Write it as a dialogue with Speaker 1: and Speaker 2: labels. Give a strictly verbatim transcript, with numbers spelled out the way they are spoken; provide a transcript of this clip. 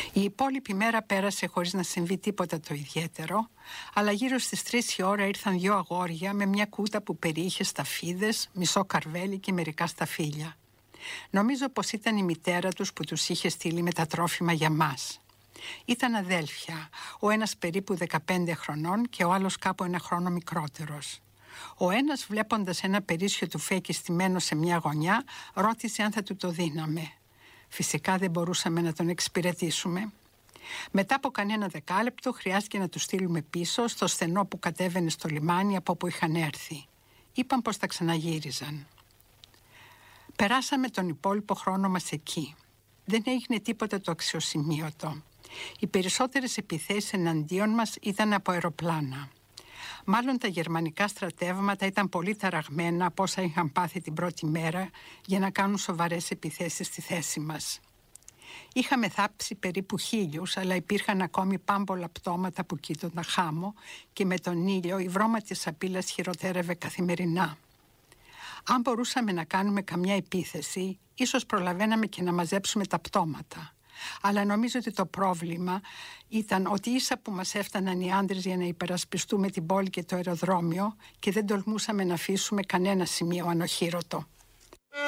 Speaker 1: Η υπόλοιπη μέρα πέρασε χωρίς να συμβεί τίποτα το ιδιαίτερο, αλλά γύρω στις τρεις η ώρα ήρθαν δύο αγόρια με μια κούτα που περιείχε σταφίδες, μισό καρβέλι και μερικά σταφύλια. Νομίζω πως ήταν η μητέρα τους που τους είχε στείλει με τα τρόφιμα για μας. Ήταν αδέλφια, ο ένας περίπου δεκαπέντε χρονών και ο άλλος κάπου ένα χρόνο μικρότερος. Ο ένας, βλέποντας ένα περίσσιο του φέκι στημένο σε μια γωνιά, ρώτησε αν θα του το δίναμε. Φυσικά δεν μπορούσαμε να τον εξυπηρετήσουμε. Μετά από κανένα δεκάλεπτο χρειάστηκε να τους στείλουμε πίσω στο στενό που κατέβαινε στο λιμάνι από όπου είχαν έρθει. Είπαν πως τα ξαναγύριζαν. Περάσαμε τον υπόλοιπο χρόνο μας εκεί. Δεν έγινε τίποτα το αξιοσημείωτο. Οι περισσότερες επιθέσεις εναντίον μας ήταν από αεροπλάνα. Μάλλον τα γερμανικά στρατεύματα ήταν πολύ ταραγμένα από όσα είχαν πάθει την πρώτη μέρα για να κάνουν σοβαρές επιθέσεις στη θέση μας. Είχαμε θάψει περίπου χίλιους, αλλά υπήρχαν ακόμη πάμπολα πτώματα που κοίτονταν χάμω και με τον ήλιο η βρώμα της σαπίλας χειροτέρευε καθημερινά. Αν μπορούσαμε να κάνουμε καμιά επίθεση, ίσως προλαβαίναμε και να μαζέψουμε τα πτώματα. Αλλά νομίζω ότι το πρόβλημα ήταν ότι ίσα που μας έφταναν οι άντρες για να υπερασπιστούμε την πόλη και το αεροδρόμιο και δεν τολμούσαμε να αφήσουμε κανένα σημείο ανοχήρωτο.